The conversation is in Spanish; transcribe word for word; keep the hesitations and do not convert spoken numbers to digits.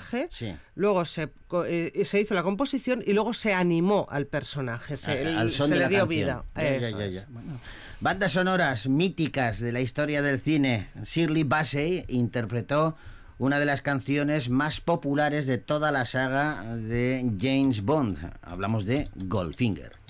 personaje, sí. luego se, eh, se hizo la composición y luego se animó al personaje, se, al, al son se de le la dio canción. vida. Ya, ya, Eso ya, es. ya. Bueno. Bandas sonoras míticas de la historia del cine. Shirley Bassey interpretó una de las canciones más populares de toda la saga de James Bond. Hablamos de Goldfinger.